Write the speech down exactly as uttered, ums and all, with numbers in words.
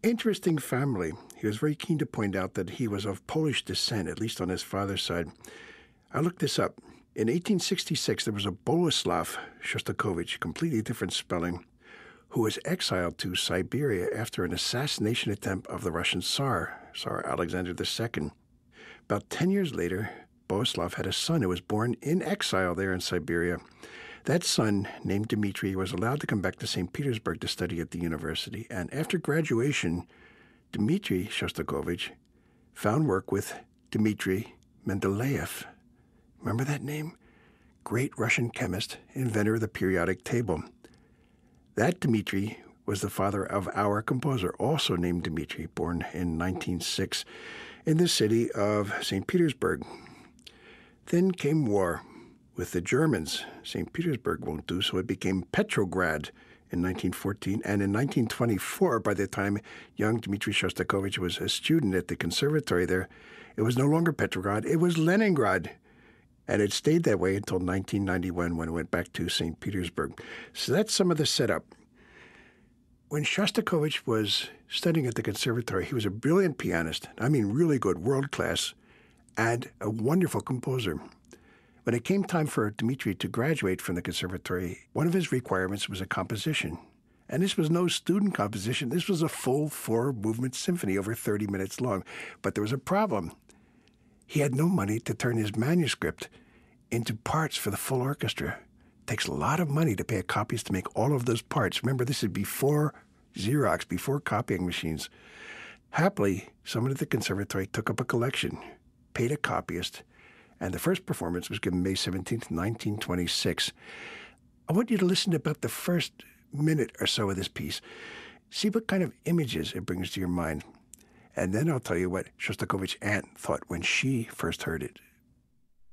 Interesting family. He was very keen to point out that he was of Polish descent, at least on his father's side. I looked this up. In eighteen sixty-six, there was a Boleslav Shostakovich, completely different spelling, who was exiled to Siberia after an assassination attempt of the Russian Tsar, Tsar Alexander the Second. About ten years later, Boleslav had a son who was born in exile there in Siberia. That son, named Dmitri, was allowed to come back to Saint Petersburg to study at the university, and after graduation, Dmitri Shostakovich found work with Dmitri Mendeleev. Remember that name? Great Russian chemist, inventor of the periodic table. That Dmitri was the father of our composer, also named Dmitri, born in nineteen oh six in the city of Saint Petersburg. Then came war with the Germans. Saint Petersburg won't do, so it became Petrograd in nineteen fourteen. And in nineteen twenty-four, by the time young Dmitri Shostakovich was a student at the conservatory there, it was no longer Petrograd, it was Leningrad. And it stayed that way until nineteen ninety-one when it went back to Saint Petersburg. So that's some of the setup. When Shostakovich was studying at the conservatory, he was a brilliant pianist. I mean, really good, world-class, and a wonderful composer. When it came time for Dmitri to graduate from the conservatory, one of his requirements was a composition. And this was no student composition. This was a full four-movement symphony over thirty minutes long. But there was a problem. He had no money to turn his manuscript into parts for the full orchestra. It takes a lot of money to pay a copyist to make all of those parts. Remember, this is before Xerox, before copying machines. Happily, someone at the conservatory took up a collection, paid a copyist, and the first performance was given May seventeenth, nineteen twenty-six. I want you to listen to about the first minute or so of this piece. See what kind of images it brings to your mind. And then I'll tell you what Shostakovich's aunt thought when she first heard it.